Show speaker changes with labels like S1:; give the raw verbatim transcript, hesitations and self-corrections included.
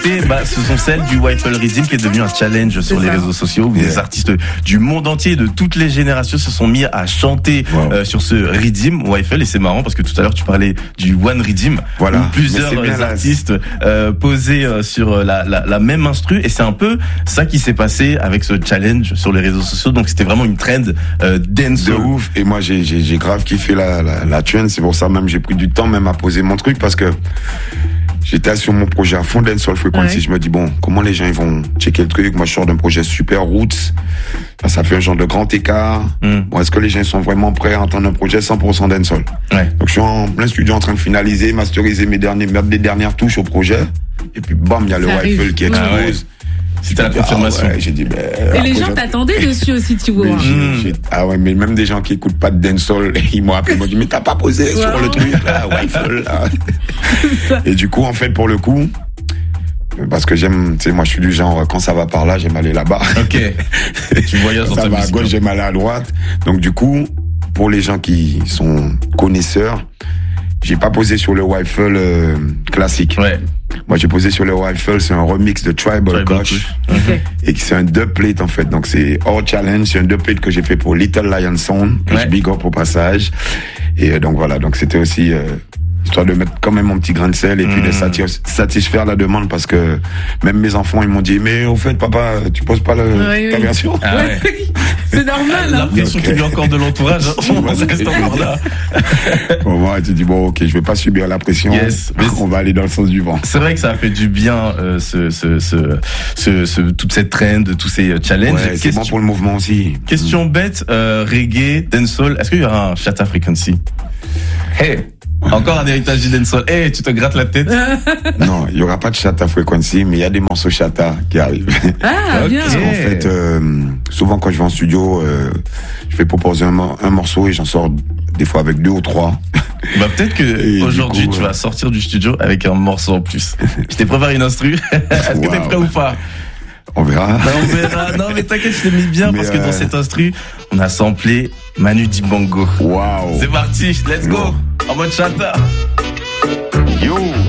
S1: bah, ce sont celles du Wi-Fi Rhythm qui est devenu un challenge sur les réseaux sociaux où yeah. des artistes du monde entier, de toutes les générations se sont mis à chanter wow. euh, sur ce Rhythm Wi-Fi. Et c'est marrant parce que tout à l'heure tu parlais du One Rhythm voilà. où plusieurs artistes euh, posaient euh, sur la, la, la même instru et c'est un peu ça qui s'est passé avec ce challenge sur les réseaux sociaux. Donc c'était vraiment une trend euh, dance
S2: de ouf. Et moi j'ai, j'ai, j'ai grave kiffé la, la, la trend. C'est pour ça même j'ai pris du temps même à poser mon truc parce que j'étais sur mon projet à fond Dancehall Frequency. Ouais. Je me dis, bon, comment les gens ils vont checker le truc? Moi, je sors d'un projet super roots. Ça, ça fait un genre de grand écart. Mm. Bon, est-ce que les gens sont vraiment prêts à entendre un projet cent pour cent Dancehall? Ouais. Donc, je suis en plein studio en train de finaliser, masteriser mes derniers, mes dernières touches au projet. Et puis, bam, il y a le Wi-Fi qui explose. Ah ouais.
S1: C'était la confirmation.
S2: Ah ouais, j'ai dit, ben,
S3: et les gens t'attendaient dessus aussi, tu vois.
S2: Mmh. Ah ouais, mais même des gens qui écoutent pas de dancehall, ils m'ont appelé, ils m'ont dit, mais t'as pas posé wow. sur le truc, là, Wi-Fi, là. Et du coup, en fait, pour le coup, parce que j'aime, tu sais, moi, je suis du genre, quand ça va par là, j'aime aller là-bas.
S1: Ok. Tu voyages dans
S2: ta musique. Ça va à gauche, j'aime aller à droite. Donc, du coup, pour les gens qui sont connaisseurs, j'ai pas posé sur le Wi-Fi euh, classique. Ouais. Moi, j'ai posé sur le Wi-Fi, c'est un remix de Tribal Kush. Okay. Et c'est un dubplate, en fait. Donc, c'est hors challenge. C'est un dubplate que j'ai fait pour Little Lion Sound, que ouais. je big up au passage. Et euh, donc, voilà. Donc, c'était aussi, euh, histoire de mettre quand même mon petit grain de sel et mmh. puis de satis- satisfaire la demande parce que même mes enfants, ils m'ont dit, mais au fait, papa, tu poses pas le,
S3: oui,
S2: ta
S3: oui.
S2: version.
S3: Ah ouais. C'est normal, hein.
S1: L'impression qu'il y a encore de l'entourage. On reste encore là.
S2: Bon, moi, tu dis, bon, ok, je vais pas subir la pression. Yes. On va aller dans le sens du vent.
S1: C'est vrai que ça a fait du bien, euh, ce, ce, ce, ce, ce, toute cette trend, tous ces challenges.
S2: Ouais, c'est bon pour le mouvement aussi.
S1: Question mmh. bête, euh, reggae, dancehall. Est-ce qu'il y aura un Shatta Frequency? Hey! Encore un héritage du dancehall. Eh, hey, tu te grattes la tête?
S2: Non, il y aura pas de Shatta Frequency, mais il y a des morceaux Shatta qui arrivent.
S3: Ah, bien.
S2: Parce qu'en fait, euh, souvent quand je vais en studio, euh, je vais proposer un, un morceau et j'en sors des fois avec deux ou trois.
S1: Bah peut-être que aujourd'hui coup, tu vas sortir du studio avec un morceau en plus. Je t'ai préparé une instru. Est-ce wow. que t'es prêt ou pas?
S2: On verra.
S1: Ben on verra. Non, mais t'inquiète, je t'ai mis bien mais parce que euh... dans cette instru, on a samplé Manu Dibango.
S2: Waouh.
S1: C'est parti, let's go. En mode Shatta.
S2: Yo.